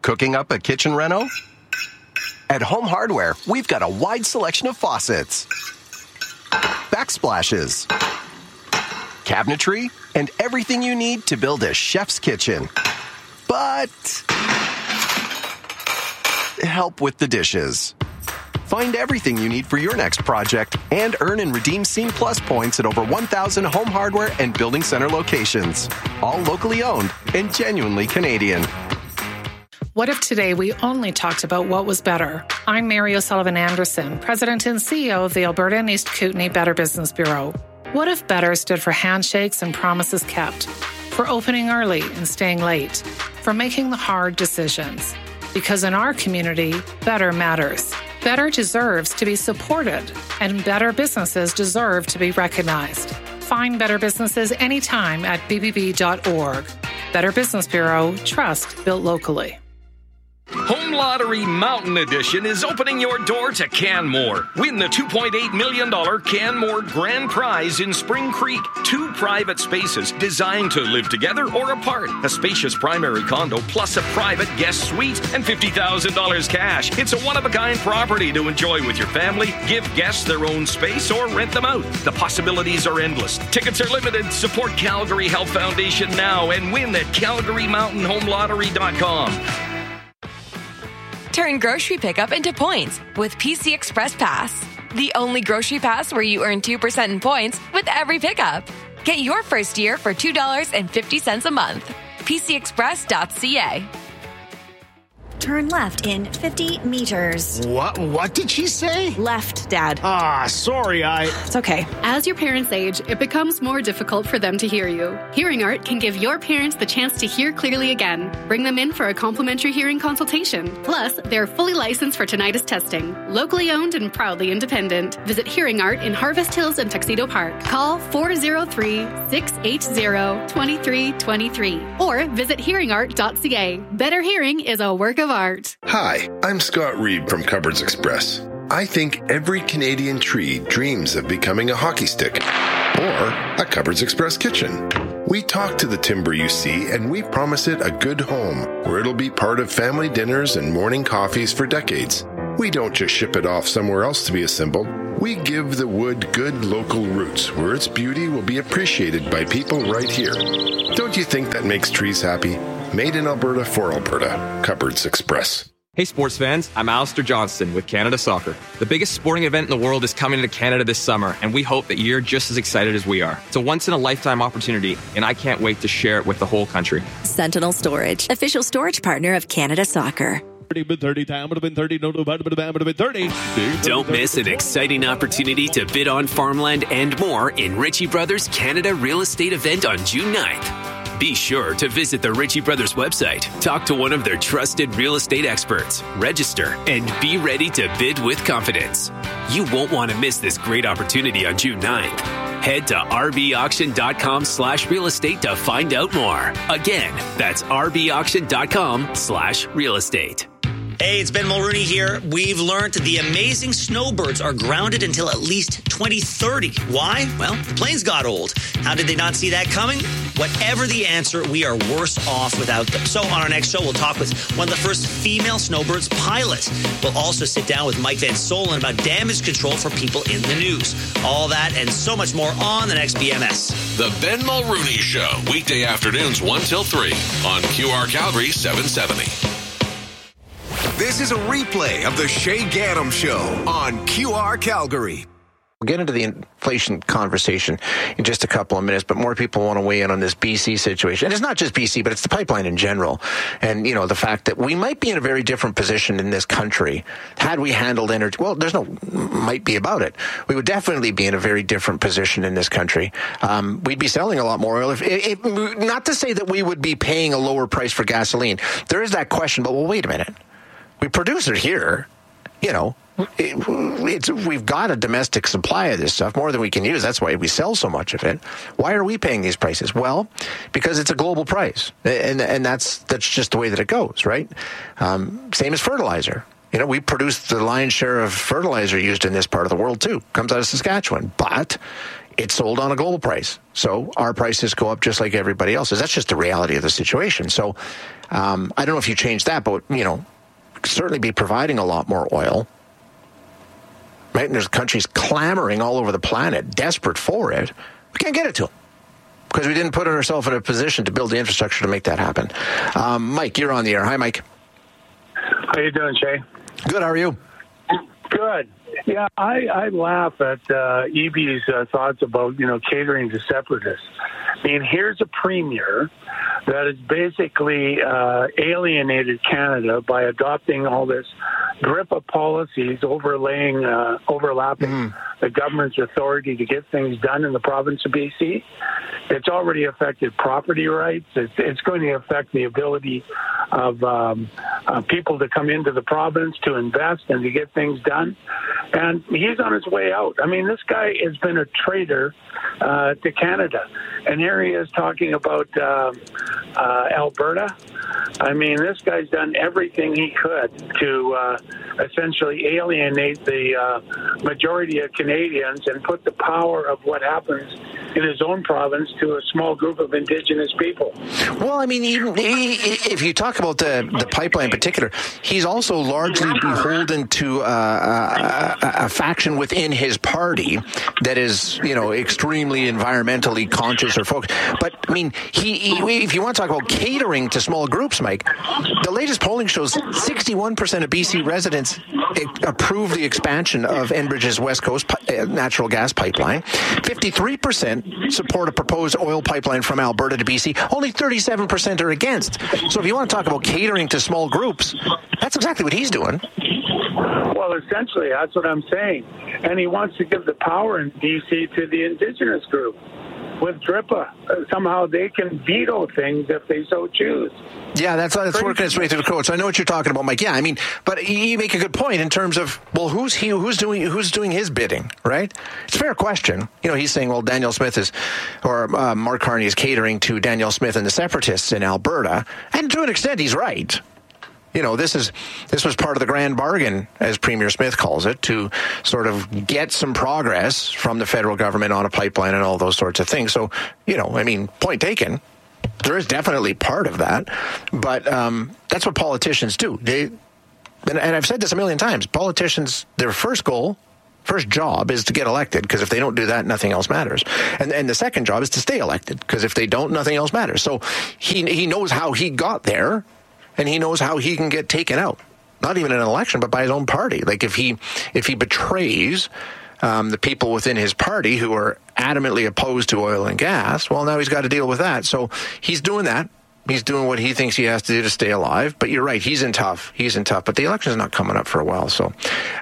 Cooking up a kitchen reno? At Home Hardware, we've got a wide selection of faucets, backsplashes, cabinetry, and everything you need to build a chef's kitchen. But help with the dishes. Find everything you need for your next project and earn and redeem Scene Plus points at over 1,000 Home Hardware and Building Center locations. All locally owned and genuinely Canadian. What if today we only talked about what was better? I'm Mary O'Sullivan Anderson, President and CEO of the Alberta and East Kootenay Better Business Bureau. What if better stood for handshakes and promises kept, for opening early and staying late, for making the hard decisions? Because in our community, better matters. Better deserves to be supported, and better businesses deserve to be recognized. Find better businesses anytime at bbb.org. Better Business Bureau, trust built locally. Home Lottery Mountain Edition is opening your door to Canmore. Win the $2.8 million Canmore Grand Prize in Spring Creek. 2 private spaces designed to live together or apart. A spacious primary condo plus a private guest suite and $50,000 cash. It's a one-of-a-kind property to enjoy with your family. Give guests their own space or rent them out. The possibilities are endless. Tickets are limited. Support Calgary Health Foundation now and win at CalgaryMountainHomeLottery.com. Turn grocery pickup into points with PC Express Pass. The only grocery pass where you earn 2% in points with every pickup. Get your first year for $2.50 a month. PCExpress.ca. Turn left in 50 meters. What did she say? Left, Dad. Sorry, It's okay. As your parents age, it becomes more difficult for them to hear you. Hearing Art can give your parents the chance to hear clearly again. Bring them in for a complimentary hearing consultation. Plus, they're fully licensed for tinnitus testing. Locally owned and proudly independent. Visit Hearing Art in Harvest Hills and Tuxedo Park. Call 403-680-2323 or visit hearingart.ca. Better hearing is a work of art. Hi, I'm Scott Reed from Cupboards Express. I think every Canadian tree dreams of becoming a hockey stick or a Cupboards Express kitchen. We talk to the timber you see and we promise it a good home where it'll be part of family dinners and morning coffees for decades. We don't just ship it off somewhere else to be assembled. We give the wood good local roots where its beauty will be appreciated by people right here. Don't you think that makes trees happy? Made in Alberta for Alberta. Cupboards Express. Hey sports fans, I'm Alistair Johnston with Canada Soccer. The biggest sporting event in the world is coming to Canada this summer, and we hope that you're just as excited as we are. It's a once-in-a-lifetime opportunity, and I can't wait to share it with the whole country. Sentinel Storage, official storage partner of Canada Soccer. Don't miss an exciting opportunity to bid on farmland and more in Ritchie Brothers Canada Real Estate event on June 9th. Be sure to visit the Ritchie Brothers website, talk to one of their trusted real estate experts, register, and be ready to bid with confidence. You won't want to miss this great opportunity on June 9th. Head to rbauction.com/real estate to find out more. Again, that's rbauction.com/real estate. Hey, it's Ben Mulrooney here. We've learned the amazing snowbirds are grounded until at least 2030. Why? Well, the planes got old. How did they not see that coming? Whatever the answer, we are worse off without them. So on our next show, we'll talk with one of the first female snowbirds pilots. We'll also sit down with Mike Van Solen about damage control for people in the news. All that and so much more on the next BMS. The Ben Mulrooney Show, weekday afternoons 1 till 3 on QR Calgary 770. This is a replay of the Shay Gaddam Show on QR Calgary. We'll get into the inflation conversation in just a couple of minutes, but more people want to weigh in on this BC situation. And it's not just BC, but it's the pipeline in general. And, you know, the fact that we might be in a very different position in this country had we handled energy. Well, there's no might be about it. We would definitely be in a very different position in this country. We'd be selling a lot more oil. Not to say that we would be paying a lower price for gasoline. There is that question, but well, wait a minute. We produce it here, you know. We've got a domestic supply of this stuff, more than we can use. That's why we sell so much of it. Why are we paying these prices? Well, because it's a global price, and that's just the way that it goes, right? Same as fertilizer. You know, we produce the lion's share of fertilizer used in this part of the world, too. Comes out of Saskatchewan. But it's sold on a global price. So our prices go up just like everybody else's. That's just the reality of the situation. So I don't know if you change that, but, you know, certainly be providing a lot more oil. Right? And there's countries clamoring all over the planet, desperate for it. We can't get it to them because we didn't put ourselves in a position to build the infrastructure to make that happen. Mike, you're on the air. Hi, Mike. How you doing, Shay? Good. How are you? Good. Yeah, I laugh at EB's thoughts about, you know, catering to separatists. I mean, here's a premier that has basically alienated Canada by adopting all this DRIPA policies, overlapping the government's authority to get things done in the province of BC. It's already affected property rights. It's going to affect the ability of people to come into the province to invest and to get things done. And he's on his way out. I mean, this guy has been a traitor to Canada. And here he is talking about Alberta. I mean, this guy's done everything he could to essentially alienate the majority of Canadians and put the power of what happens in his own province to a small group of Indigenous people. Well, I mean, even if you talk about the pipeline in particular, he's also largely beholden to a faction within his party that is, you know, extremely environmentally conscious or focused. But, I mean, if you want to talk about catering to small groups, Mike, the latest polling shows 61% of BC residents approve the expansion of Enbridge's West Coast natural gas pipeline. 53% support a proposed oil pipeline from Alberta to BC. Only 37% are against. So if you want to talk about catering to small groups, that's exactly what he's doing. Well, essentially, that's what I'm saying. And he wants to give the power in BC to the Indigenous group. With DRIPA, somehow they can veto things if they so choose. Yeah, that's working its way through the code. So I know what you're talking about, Mike. Yeah, I mean, but you make a good point in terms of, well, who's doing his bidding, right? It's a fair question. You know, he's saying, well, Danielle Smith Mark Carney is catering to Danielle Smith and the separatists in Alberta, and to an extent, he's right. You know, this was part of the grand bargain, as Premier Smith calls it, to sort of get some progress from the federal government on a pipeline and all those sorts of things. So, you know, I mean, point taken. There is definitely part of that, but that's what politicians do. And I've said this a million times. Politicians, their first job is to get elected, because if they don't do that, nothing else matters. And the second job is to stay elected, because if they don't, nothing else matters. So he knows how he got there. And he knows how he can get taken out, not even in an election, but by his own party. Like if he betrays the people within his party who are adamantly opposed to oil and gas, well, now he's got to deal with that. So he's doing that. He's doing what he thinks he has to do to stay alive. But you're right, he's in tough. But the election's not coming up for a while. So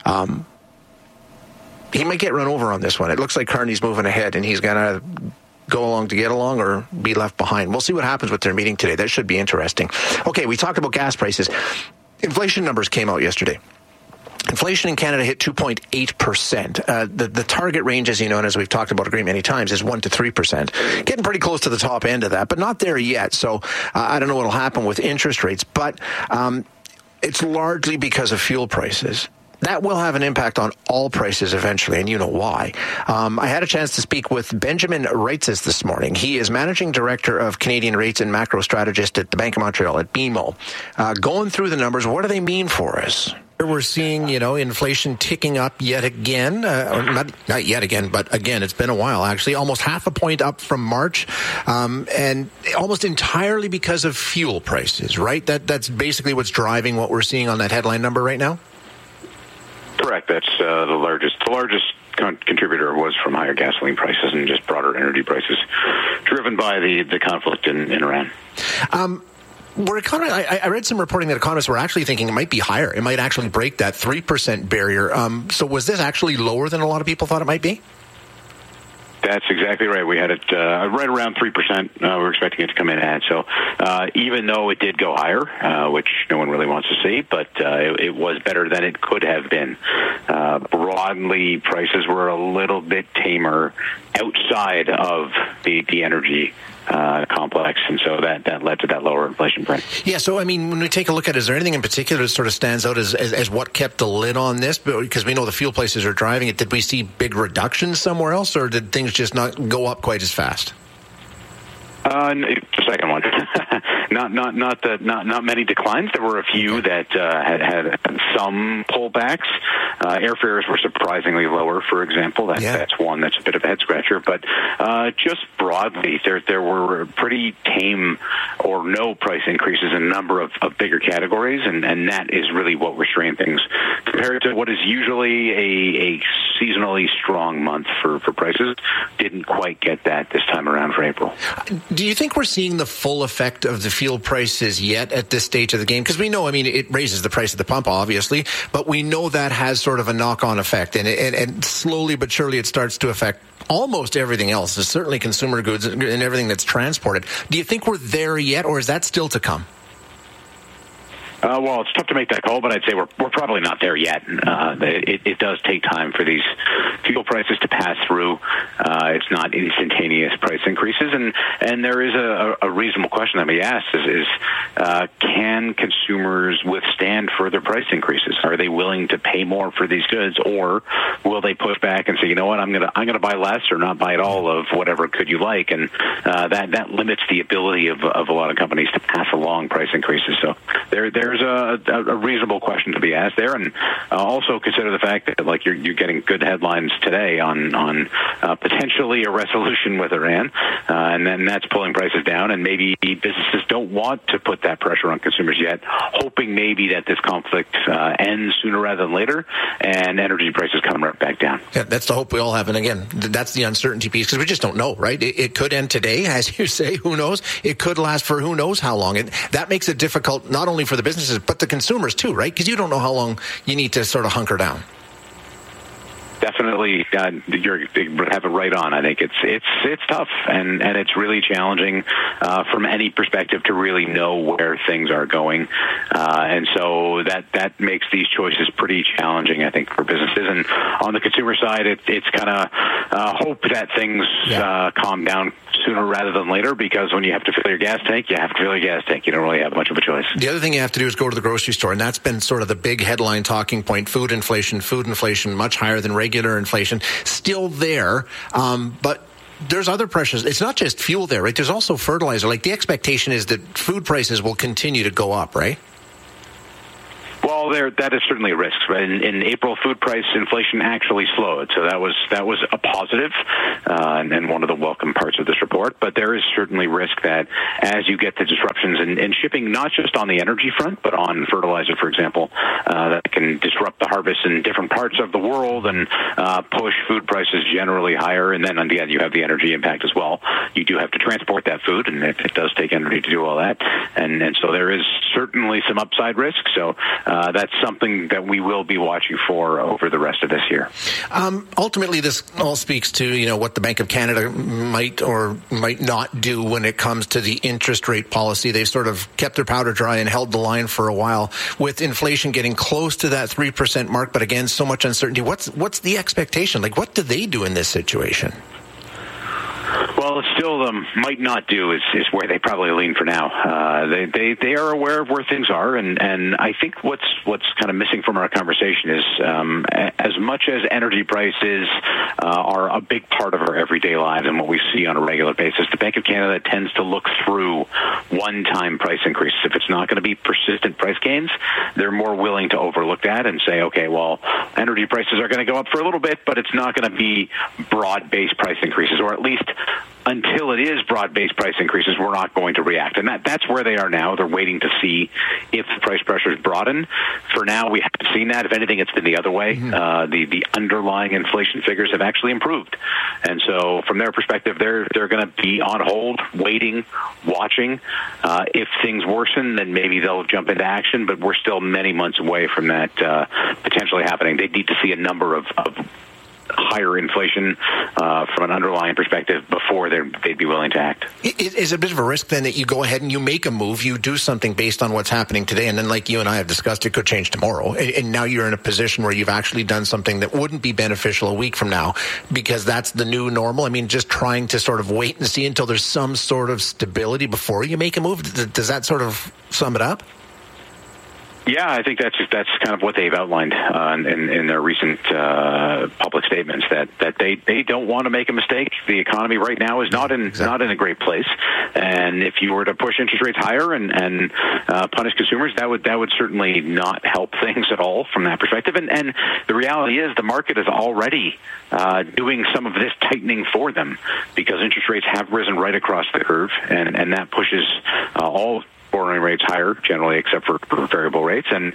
he might get run over on this one. It looks like Carney's moving ahead, and he's going to go along to get along or be left behind. We'll see what happens with their meeting today. That should be interesting. Okay, we talked about gas prices. Inflation numbers came out yesterday. Inflation in Canada hit 2.8%. The target range, as you know, and as we've talked about a great many times, is 1% to 3%. Getting pretty close to the top end of that, but not there yet. So I don't know what will happen with interest rates, but it's largely because of fuel prices. That will have an impact on all prices eventually, and you know why. I had a chance to speak with Benjamin Reitzes this morning. He is Managing Director of Canadian Rates and Macro Strategist at the Bank of Montreal, at BMO. Going through the numbers, what do they mean for us? We're seeing, you know, inflation ticking up yet again. Not yet again, but again, it's been a while, actually. Almost half a point up from March, and almost entirely because of fuel prices, right? That's basically what's driving what we're seeing on that headline number right now? Correct. That's the largest. The largest contributor was from higher gasoline prices and just broader energy prices, driven by the conflict in Iran. I read some reporting that economists were actually thinking it might be higher. It might actually break that 3% barrier. So was this actually lower than a lot of people thought it might be? That's exactly right. We had it right around 3%. We're expecting it to come in at. So even though it did go higher, which no one really wants to see, but it was better than it could have been. Broadly, prices were a little bit tamer outside of the energy complex, and so that led to that lower inflation print. Yeah, so I mean, when we take a look at it, is there anything in particular that sort of stands out as what kept the lid on this? Because we know the fuel prices are driving it. Did we see big reductions somewhere else, or did things just not go up quite as fast? The second one. Not many declines. There were a few that had some pullbacks. Airfares were surprisingly lower, for example. That's one that's a bit of a head scratcher. But just broadly, there were pretty tame or no price increases in a number of bigger categories, and that is really what restrained things compared to what is usually a seasonally strong month for prices. Didn't quite get that this time around for April. Do you think we're seeing the full effect of the fuel prices yet at this stage of the game? Because we know, I mean, it raises the price at the pump, obviously, but we know that has sort of a knock-on effect, and slowly but surely it starts to affect almost everything else, certainly consumer goods and everything that's transported. Do you think we're there yet, or is that still to come? Well, it's tough to make that call, but I'd say we're probably not there yet. It does take time for these fuel prices to pass through. It's not instantaneous price increases, and there is a reasonable question that we ask is can consumers withstand further price increases? Are they willing to pay more for these goods, or will they push back and say, you know what, I'm gonna buy less or not buy at all of whatever good you like, and that limits the ability of a lot of companies to pass along price increases. So there's a reasonable question to be asked there, and also consider the fact that like you're getting good headlines today on potentially a resolution with Iran, and then that's pulling prices down, and maybe businesses don't want to put that pressure on consumers yet, hoping maybe that this conflict ends sooner rather than later, and energy prices come right back down. Yeah, that's the hope we all have, and again, that's the uncertainty piece, because we just don't know, right? It could end today, as you say, who knows? It could last for who knows how long, and that makes it difficult not only for the businesses, but the consumers too, right? Because you don't know how long you need to sort of hunker down. Definitely, you have it right on. I think it's tough, and it's really challenging from any perspective to really know where things are going, and so that makes these choices pretty challenging, I think, for businesses. And on the consumer side, it's kind of hope that things calm down sooner rather than later, because when you have to fill your gas tank, you have to fill your gas tank. You don't really have much of a choice. The other thing you have to do is go to the grocery store, and that's been sort of the big headline talking point. Food inflation much higher than regular inflation, still there, but there's other pressures. It's not just fuel there, right? There's also fertilizer. Like, the expectation is that food prices will continue to go up, right? Well, that is certainly a risk. In April, food price inflation actually slowed, so that was a positive, and one of the welcome parts of this report. But there is certainly risk that as you get the disruptions in shipping, not just on the energy front, but on fertilizer, for example, that can disrupt the harvest in different parts of the world and push food prices generally higher. And then on the end, you have the energy impact as well. You do have to transport that food, and it does take energy to do all that. And so there is certainly some upside risk. So that's something that we will be watching for over the rest of this year. Ultimately, this all speaks to what the Bank of Canada might or might not do when it comes to the interest rate policy. They've sort of kept their powder dry and held the line for a while, with inflation getting close to that 3% mark. But again, so much uncertainty. What's the expectation? Like, what do they do in this situation? Well, it's still might not do is where they probably lean for now. They are aware of where things are, and I think what's kind of missing from our conversation is as much as energy prices are a big part of our everyday lives and what we see on a regular basis, the Bank of Canada tends to look through one-time price increases. If it's not going to be persistent price gains, they're more willing to overlook that and say, okay, well, energy prices are going to go up for a little bit, but it's not going to be broad-based price increases, or at least until it is broad-based price increases, we're not going to react. And that's where they are now. They're waiting to see if the price pressures broaden. For now, we haven't seen that. If anything, it's been the other way. The underlying inflation figures have actually improved. And so from their perspective, they're going to be on hold, waiting, watching. If things worsen, then maybe they'll jump into action, but we're still many months away from that potentially happening. They need to see a number of higher inflation from an underlying perspective before they'd be willing to act. Is it a bit of a risk then that you go ahead and you make a move, you do something based on what's happening today, and then like you and I have discussed, it could change tomorrow, and now you're in a position where you've actually done something that wouldn't be beneficial a week from now because that's the new normal? I mean, just trying to sort of wait and see until there's some sort of stability before you make a move. Does that sort of sum it up? Yeah, I think that's kind of what they've outlined in their recent public statements, that they don't want to make a mistake. The economy right now is not in a great place, and if you were to push interest rates higher and punish consumers, that would certainly not help things at all from that perspective. And the reality is the market is already doing some of this tightening for them because interest rates have risen right across the curve, and that pushes all borrowing rates higher, generally, except for variable rates, and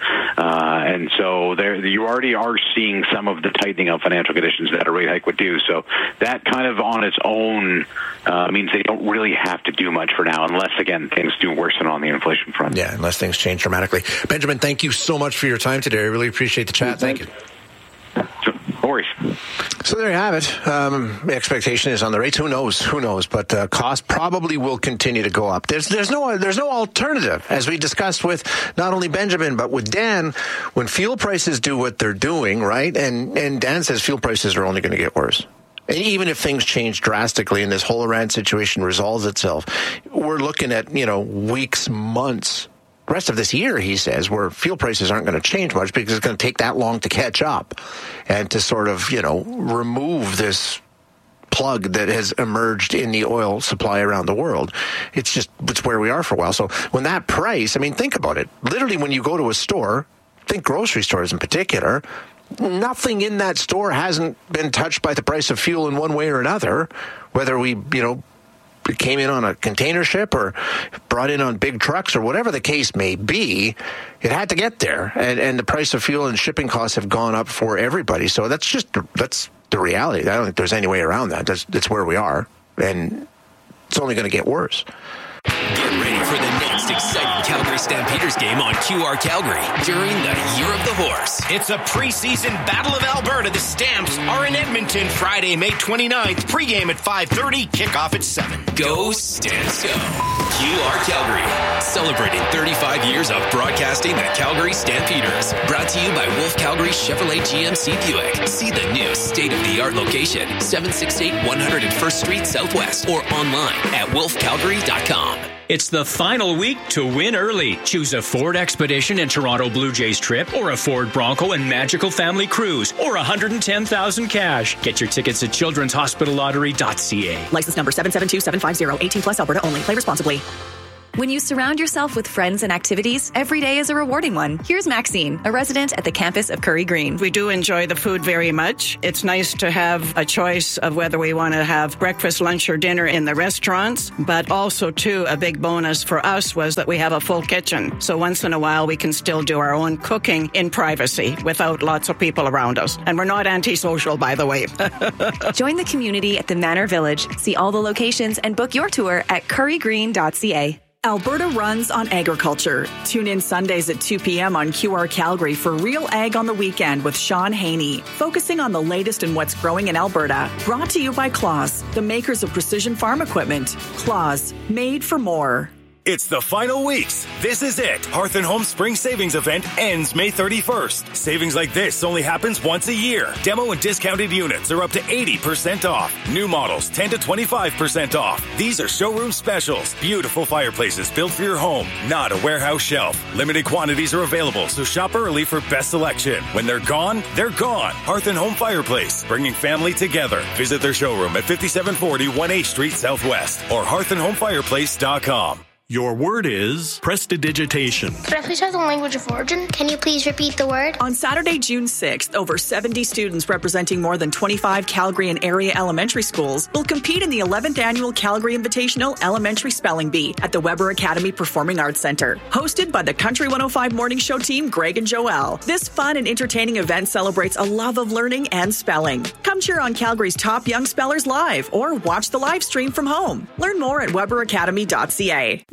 so you already are seeing some of the tightening of financial conditions that a rate hike would do. So that kind of on its own means they don't really have to do much for now, unless again things do worsen on the inflation front. Yeah, unless things change dramatically. Benjamin, thank you so much for your time today. I really appreciate the chat. Thank you. No worries. So there you have it. The expectation is on the rates. Who knows? But cost probably will continue to go up. There's no alternative, as we discussed with not only Benjamin but with Dan. When fuel prices do what they're doing, right? And Dan says fuel prices are only going to get worse. And even if things change drastically and this whole Iran situation resolves itself, we're looking at weeks, months. Rest of this year, he says, where fuel prices aren't going to change much because it's going to take that long to catch up and to sort of, remove this plug that has emerged in the oil supply around the world. It's where we are for a while. So when that price, think about it. Literally, when you go to a store, think grocery stores in particular, nothing in that store hasn't been touched by the price of fuel in one way or another, whether we, it came in on a container ship or brought in on big trucks or whatever the case may be, it had to get there. And the price of fuel and shipping costs have gone up for everybody. So that's the reality. I don't think there's any way around that. That's where we are. And it's only going to get worse. Get ready for the next exciting Calgary Stampeders game on QR Calgary during the Year of the Horse. It's a preseason Battle of Alberta. The Stamps are in Edmonton Friday, May 29th. Pregame at 5:30, kickoff at 7. Go Stamps Go. QR Calgary, celebrating 35 years of broadcasting the Calgary Stampeders. Brought to you by Wolf Calgary Chevrolet GMC Buick. See the new state-of-the-art location, 768 101st Street Southwest, or online at wolfcalgary.com. It's the final week to win early. Choose a Ford Expedition and Toronto Blue Jays trip, or a Ford Bronco and Magical Family Cruise, or $110,000 cash. Get your tickets at childrenshospitallottery.ca. License number 772750, 18 plus, Alberta only. Play responsibly. When you surround yourself with friends and activities, every day is a rewarding one. Here's Maxine, a resident at the campus of Curry Green. We do enjoy the food very much. It's nice to have a choice of whether we want to have breakfast, lunch, or dinner in the restaurants, but also, too, a big bonus for us was that we have a full kitchen. So once in a while, we can still do our own cooking in privacy without lots of people around us. And we're not antisocial, by the way. Join the community at the Manor Village. See all the locations and book your tour at currygreen.ca. Alberta runs on agriculture. Tune in Sundays at 2 p.m. on QR Calgary for Real Ag on the Weekend with Sean Haney, focusing on the latest in what's growing in Alberta. Brought to you by Claas, the makers of precision farm equipment. Claas, made for more. It's the final weeks. This is it. Hearth & Home Spring Savings Event ends May 31st. Savings like this only happens once a year. Demo and discounted units are up to 80% off. New models 10 to 25% off. These are showroom specials. Beautiful fireplaces built for your home, not a warehouse shelf. Limited quantities are available, so shop early for best selection. When they're gone, they're gone. Hearth & Home Fireplace, bringing family together. Visit their showroom at 5740 1H Street Southwest or hearthandhomefireplace.com. Your word is prestidigitation. Could I please have the language of origin? Can you please repeat the word? On Saturday, June 6th, over 70 students representing more than 25 Calgary and area elementary schools will compete in the 11th Annual Calgary Invitational Elementary Spelling Bee at the Weber Academy Performing Arts Center. Hosted by the Country 105 Morning Show team, Greg and Joelle. This fun and entertaining event celebrates a love of learning and spelling. Come cheer on Calgary's top young spellers live or watch the live stream from home. Learn more at weberacademy.ca.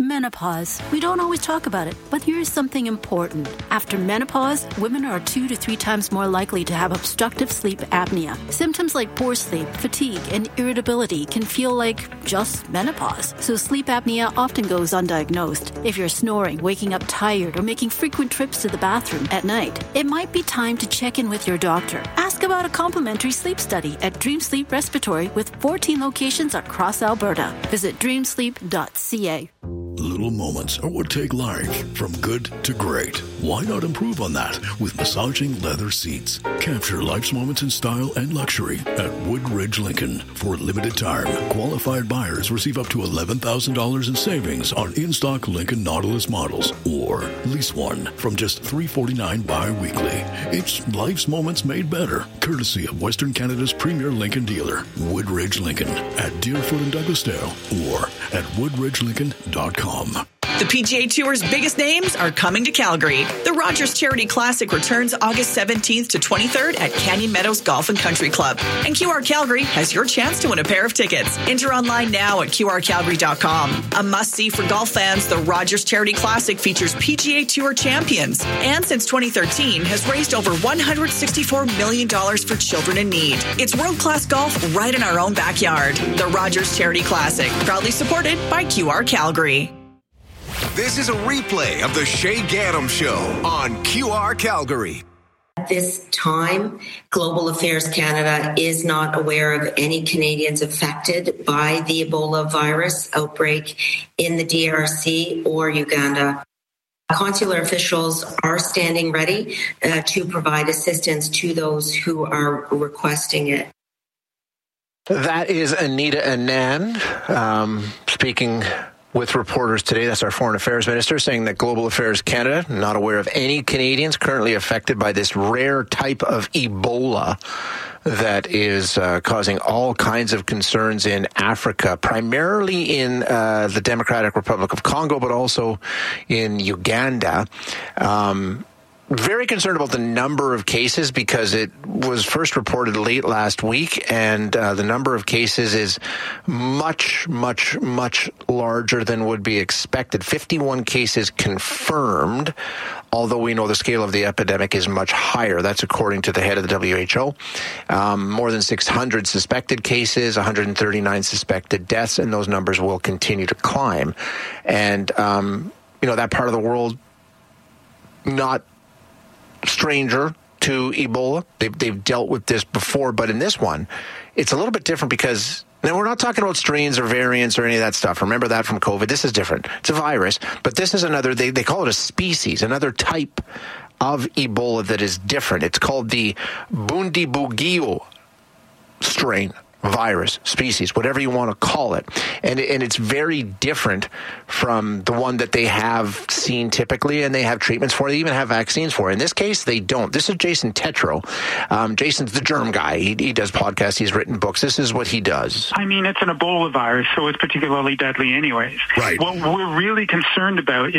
Menopause. We don't always talk about it, but here's something important. After menopause, women are 2 to 3 times more likely to have obstructive sleep apnea. Symptoms like poor sleep, fatigue, and irritability can feel like just menopause. So sleep apnea often goes undiagnosed. If you're snoring, waking up tired, or making frequent trips to the bathroom at night, it might be time to check in with your doctor. Ask about a complimentary sleep study at Dream Sleep Respiratory with 14 locations across Alberta. Visit dreamsleep.ca. Little moments are what take life from good to great. Why not improve on that with massaging leather seats? Capture life's moments in style and luxury at Woodridge Lincoln. For a limited time, qualified buyers receive up to $11,000 in savings on in-stock Lincoln Nautilus models, or lease one from just $349 bi-weekly. It's life's moments made better, courtesy of Western Canada's premier Lincoln dealer, Woodridge Lincoln, at Deerfoot and Douglasdale, or at woodridgelincoln.com. The PGA Tour's biggest names are coming to Calgary. The Rogers Charity Classic returns August 17th to 23rd at Canyon Meadows Golf and Country Club. And QR Calgary has your chance to win a pair of tickets. Enter online now at qrcalgary.com. A must-see for golf fans, the Rogers Charity Classic features PGA Tour champions. And since 2013, has raised over $164 million for children in need. It's world-class golf right in our own backyard. The Rogers Charity Classic, proudly supported by QR Calgary. This is a replay of the Shay Gaddam Show on QR Calgary. At this time, Global Affairs Canada is not aware of any Canadians affected by the Ebola virus outbreak in the DRC or Uganda. Consular officials are standing ready to provide assistance to those who are requesting it. That is Anita Anand speaking with reporters today. That's our Foreign Affairs Minister, saying that Global Affairs Canada, not aware of any Canadians currently affected by this rare type of Ebola that is causing all kinds of concerns in Africa, primarily in the Democratic Republic of Congo, but also in Uganda. Very concerned about the number of cases because it was first reported late last week, and the number of cases is much, much, much larger than would be expected. 51 cases confirmed, although we know the scale of the epidemic is much higher. That's according to the head of the WHO. More than 600 suspected cases, 139 suspected deaths, and those numbers will continue to climb. And, that part of the world, not stranger to Ebola. They've dealt with this before, but in this one, it's a little bit different because now we're not talking about strains or variants or any of that stuff. Remember that from COVID. This is different. It's a virus, but this is another, they call it a species, another type of Ebola that is different. It's called the Bundibugyo strain. Virus, species, whatever you want to call it. And it's very different from the one that they have seen typically, and they have treatments for. They even have vaccines for. In this case, they don't. This is Jason Tetro. Jason's the germ guy. He does podcasts. He's written books. This is what he does. I mean, it's an Ebola virus, so it's particularly deadly anyways. Right. What we're really concerned about